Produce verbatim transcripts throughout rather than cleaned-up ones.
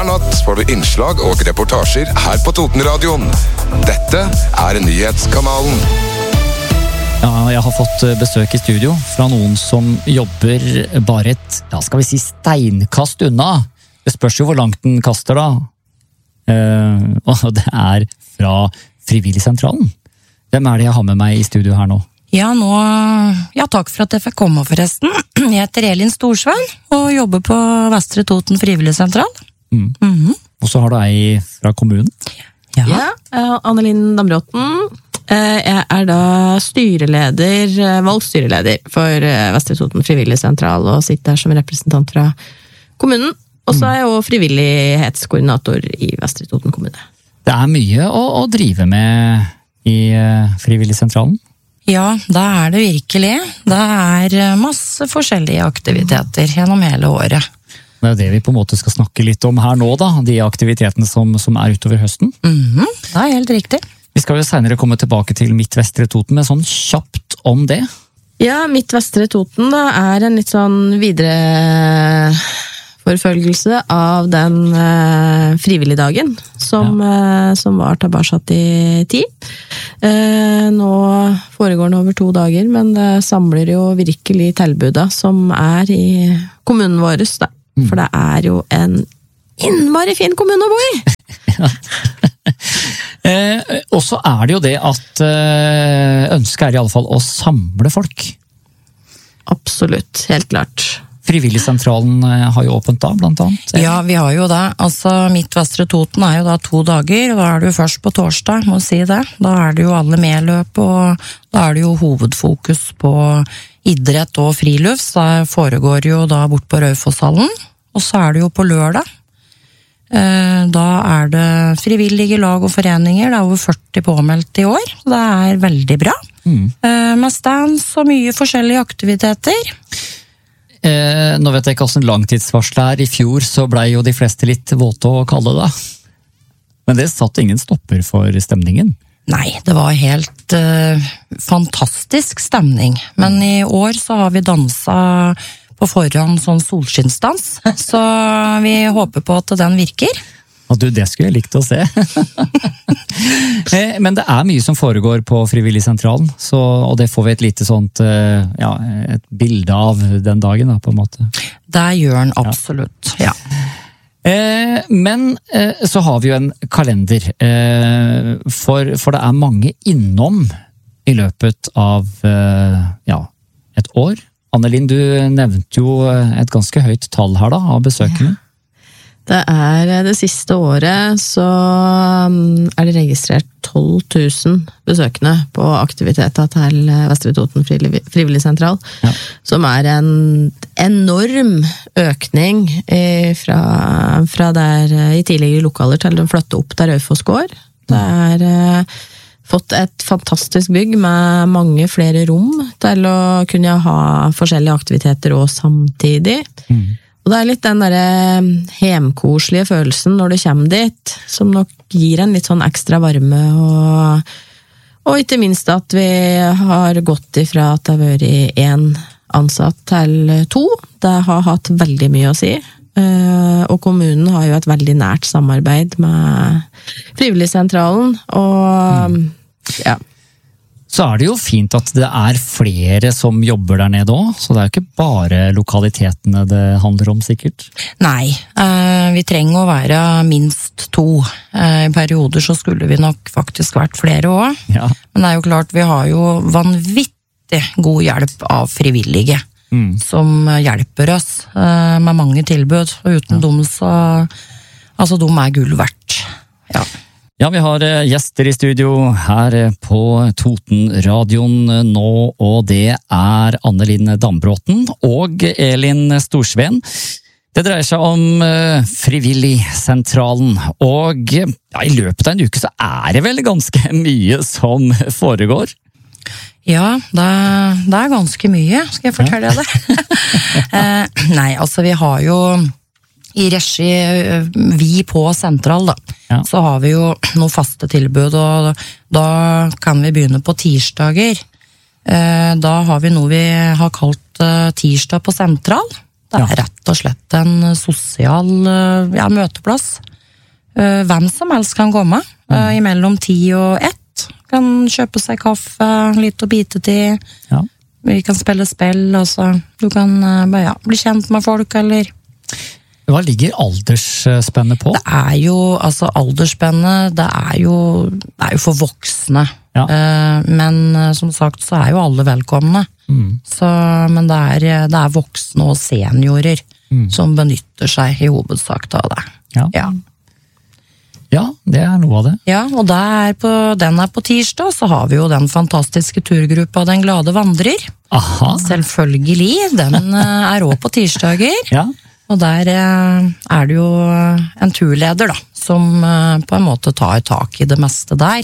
Hver natt får du innslag og reportasjer her på Totenradioen. Dette er nyhetskanalen. Ja, jeg har fått besøk i studio fra noen som jobber bare et, ja, skal vi si steinkast unna. Det spørs jo hvor langt den kaster da. Uh, og det er fra Frivilligsentralen. Hvem er det jeg har med meg i studio her nå? Ja, nå, ja, takk for at jeg fikk komme forresten. Jeg heter Elin Storsvein og jobber på Vestre Toten Frivilligsentral. Mm. Mm-hmm. Og så har du ei fra kommunen. Ja, ja uh, Annelin Dambråten. Jeg er da styreleder, valgstyreleder for Vestre Toten Frivilligsentral og sitter her som representant fra kommunen. Og så er jeg også frivillighetskoordinator i Vestre Toten kommune. Det er mye å, å drive med i Frivilligsentralen? Ja, det er det virkelig. Det er masse forskjellige aktiviteter gjennom hele året. Det er det vi på en måte skal snakke litt om her nå da, de aktivitetene som, som er utover høsten. Mhm, det er helt riktig. Vi skal jo senere komme tilbake til Midt Vestre Toten, men sånn kjapt om det. Ja, Midt Vestre Toten da, er en litt sånn videre forfølgelse av den eh, frivilligdagen som, ja. eh, som var tilbake i tid. Eh, nå foregår den over to dager, men det samler jo virkelig tilbudet som er i kommunen vår. Da. Mm. For det er jo en innmari fin kommune å bo i! Ja. Eh, og så er det jo det at eh, ønsket er i alle fall å samle folk. Absolutt, helt klart. Frivilligsentralen eh, har jo åpent da, blant annet. Ja, vi har jo det. Altså, Midt Vestre Toten er jo da to dager, da er det jo først på torsdag, må si det. Da er det jo alle medløp, og da er det jo hovedfokus på idrett og frilufts. Det foregår jo da bort på Raufosshallen, og så er det jo på lørdag. Da er det frivillige lag og foreninger, det er over førti påmeldt i år, det er veldig bra. Mm. Med stands og mye forskjellige aktiviteter. Eh, nå vet jeg ikke hvordan langtidsvarsel er. I fjor så ble jo de fleste litt våte og kalde da. Men det satt ingen stopper for stemningen. Nei, det var helt uh, fantastisk stemning. Men i år så har vi danset på forhånd sånn solskinnsdans, så vi håper på at den virker. Og du, det skulle jeg likt å se. Men det er mye som foregår på Frivilligsentralen, så, og det får vi et lite sånt, ja, et bilde av den dagen da, på en måte. Det gjør den absolutt, ja. ja. Men så har vi jo en kalender, for, for det er mange innom i løpet av, ja, et år. Annelin, du nevnte jo et ganske høyt tall her da, av besøkende. Ja. Det er det siste året så er det registrert tolv tusen besøkende på aktiviteter til Vestre Toten Frivilligsentral, ja. Som er en enorm økning fra, fra der i tidligere lokaler til de flytte opp der Raufoss gård. Det er fått et fantastisk bygg med mange flere rom til å kunne ha forskjellige aktiviteter og samtidig. Mm. Og det er litt den der hemkoselige følelsen når du kommer dit, som nok gir en litt sånn ekstra varme, og, og ikke minst at vi har gått ifra at det har vært en ansatt til to. Det har hatt veldig mye å si. Og kommunen har jo et veldig nært samarbeid med Frivilligsentralen, og ja. Så er det jo fint at det er flere som jobber der nede også, så det er jo ikke bare lokalitetene det handler om sikkert. Nei, eh, vi trenger å være minst to. Eh, I perioder så skulle vi nok faktisk vært flere også. Ja. Men det er jo klart, vi har jo vanvittig god hjelp av frivillige. Mm. Som hjelper oss uh, med mange tilbud, og uten ja. Dem så altså de er gull verdt. Ja. Ja, vi har gjester i studio her på Totenradioen nå, og det er Annelin Dambråten og Elin Storsvein. Det dreier seg om uh, Frivilligsentralen, og ja, i løpet av en uke så er det vel ganske mye som foregår. Ja, det, det er ganske mye, skal jeg fortelle ja. Det. eh, nei, altså vi har jo i regi, vi på sentral da, ja. Så har vi jo noen faste tilbud, og da kan vi begynne på tirsdager. Eh, da har vi noe vi har kalt uh, tirsdag på sentral, Det er Ja. rett og slett en sosial eh, ja, møteplass. Eh, Hvem som helst kan komme, eh, imellom ti og ett. Kan kjøpe seg kaffe, litt å bite til. Ja. Vi kan spille spill, altså. Du kan eh, bare ja, bli kjent med folk, eller... Hva ligger aldersspennet på? Det er jo, altså aldersspennet, det er jo, det er jo for voksne. Ja. Eh, Men eh, som sagt så er jo alle velkomne. Mm. Så, men det er, det er voksne og seniorer Mm. som benytter seg i hovedsak av det. Ja. Ja. Ja, det er noe av det. Ja, og det er på, den er på tirsdag, så har vi jo den fantastiske turgruppa Den glade vandrer. Aha. Selvfølgelig, den eh, er også på tirsdager. Ja. Og der eh, er det jo en turleder da, som eh, på en måte tar tak i det meste der.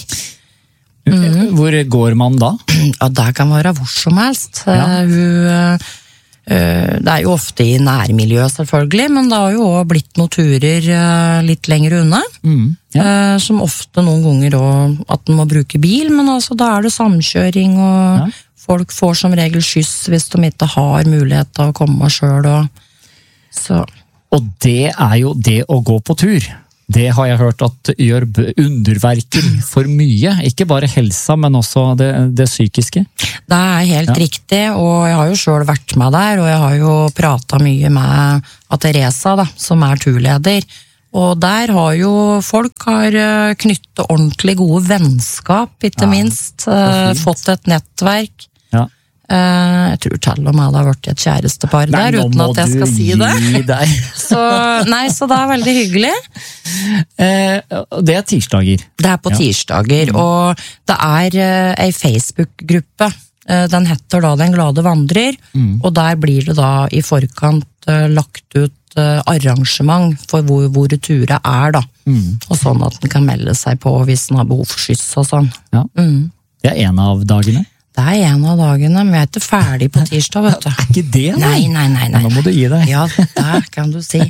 Hvor går man da? Ja, det kan være hvor som helst. Ja. Eh, Hun, eh, eh, det er jo ofte i nærmiljøet selvfølgelig, men det har jo også blitt noen turer eh, litt lenger unna. Mm. Ja. Eh, Som ofte noen ganger også at den må bruke bil, men altså da er det samkjøring, og Ja. folk får som regel skyss hvis de ikke har mulighet til å komme selv. Og, så, Og det er jo det å gå på tur. Det har jeg hørt at gjør b- underverker for mye. Ikke bare helsa, men også det, det psykiske. det er helt Ja. riktig, og jeg har jo selv vært med der, og jeg har jo pratet mye med Teresa, da, som er turleder. Og der har jo folk har eh, knyttet ordentlig gode vennskap, ikke Ja, minst. eh, fint. Fått et nettverk. Ja. Eh, Jeg tror til og med det har vært et kjærestepar der, nå uten må at jeg skal du si det. gi deg. Så, nei, så det er veldig hyggelig. Eh, det er tirsdager. Det er på Ja. tirsdager, og det er eh, ei Facebook-gruppe. Eh, Den heter da Den glade vandrer, og der blir det da i forkant eh, lagt ut eh, arrangement for hvor, hvor turet er, da. Og sånn at den kan melde seg på hvis den har behov for skyss og sånn. Ja. Det er en av dagene. Det er en av dagene, men vi er ikke ferdig på tirsdag, vet du. Er ikke det? Nei, nei, nei, nei. Nå må du gi deg. Ja, det kan du si.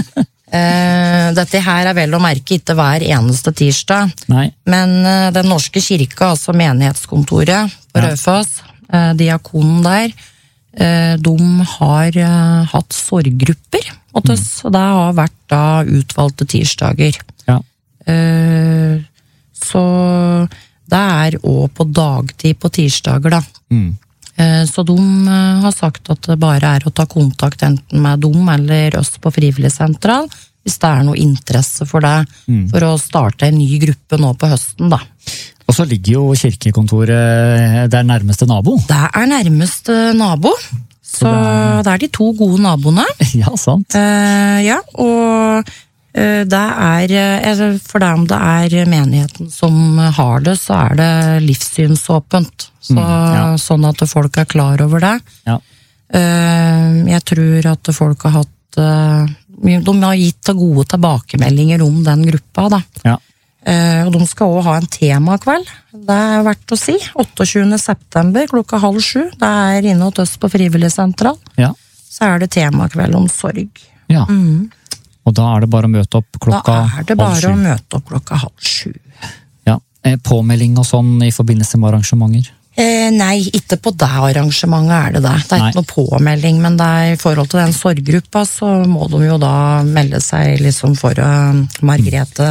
Eh, Dette her er vel å merke ikke hver eneste tirsdag, Nei. men eh, Den norske kirka, altså menighetskontoret på Ja. Raufoss, eh, diakonen der, eh, de har eh, hatt sorggrupper, og det, så det har vært da utvalgte tirsdager. Ja. Eh, Så det er også på dagtid på tirsdager, da. Mm. Eh, Så de eh, har sagt at det bare er å ta kontakt enten med dem eller oss på Frivilligsentral, hvis det er noe interesse for det, for å starte en ny gruppe nå på høsten, da. Og så ligger jo kirkekontoret der nærmeste nabo. Det er nærmeste nabo, så det er de to gode naboene. Ja, sant. Eh, ja, og eh, det er, eh, for dem det er menigheten som har det, så er det livssynsåpent. Så, ja. Sånn at folk er klar over det. Ja. Eh, jeg tror at folk har hatt eh, de har gitt gode tilbakemeldinger om den gruppa, da. Ja. Eh, og de skal også ha en temakveld. Det er verdt å si. otteogtjuende september klokka halv sju. Det er inne hos oss på Frivilligsentral. Ja. Så er det temakveld om sorg. Ja. Og da er det bare å møte opp klokka Da er det halv bare å sju. møte opp klokka halv sju. Ja. Eh, Påmelding og sånn i forbindelse med arrangementer? Eh, nei, ikke på det arrangementet er det det. Det er Nei. ikke noe påmelding, men det er i forhold til den sorggruppa, så må de jo da melde seg liksom for uh, Margrethe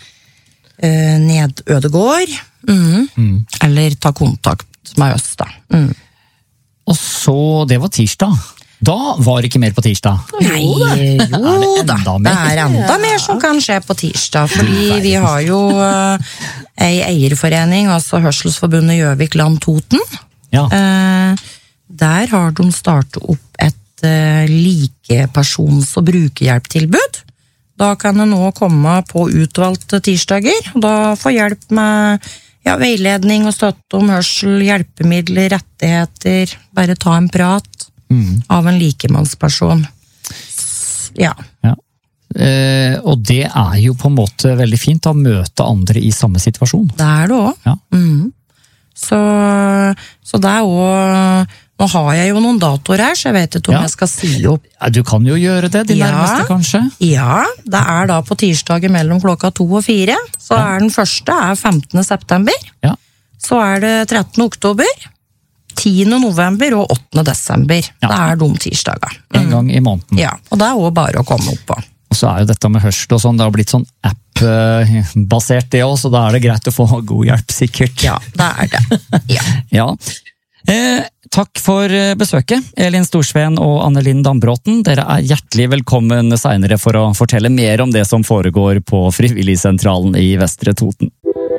uh, Ned Ødegård. Mm. Eller ta kontakt med oss, da. Mm. Og så, det var tirsdag. Da var det ikke mer på tirsdag. Nei, jo da. enda Det mer? er enda mer som kan skje på tirsdag, fordi vi har jo uh, ei eierforening, altså Hørselsforbundet Gjøvik Land Toten. Ja. Eh, der har de startet opp et eh, likepersons- og brukerhjelptilbud. Da kan det nå komme på utvalgte tirsdager, og da få hjelp med ja, veiledning og støtte om hørsel, hjelpemidler, rettigheter, bare ta en prat av en likemannsperson. Ja. Ja. Eh, og det er jo på en måte veldig fint å møte andre i samme situasjon. Det er det også. Ja. Mhm. Så, så det er også, nå har jeg jo noen datoer her, så jeg vet ikke om Ja. jeg skal si opp. Ja, du kan jo gjøre det, de Ja. nærmeste kanskje. Ja, det er da på tirsdager mellom klokka to og fire. Så er den første er femtende september. Ja. Så er det trettende oktober. tiende november og åttende desember. Ja. Det er de tirsdager. En gang i måneden. Ja, og det er også bare å komme opp på. Og så er jo dette med hørsel og sånn, det har blitt sånn app-basert det også, så da er det greit å få god hjelp, sikkert. Ja, det er det. Ja. Ja. Eh, takk for besøket, Elin Storsveen og Anne-Linn Dambråten. Dere er hjertelig velkommen senere for å fortelle mer om det som foregår på Frivilligsentralen i Vestre Toten.